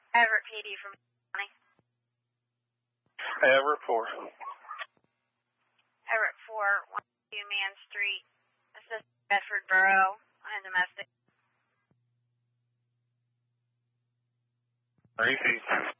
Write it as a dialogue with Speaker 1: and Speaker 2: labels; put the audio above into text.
Speaker 1: Everett PD from County.
Speaker 2: Everett 4.
Speaker 1: Everett 4, 1 Man Street, Assistant Bedford Borough, on a domestic.
Speaker 2: Repeat.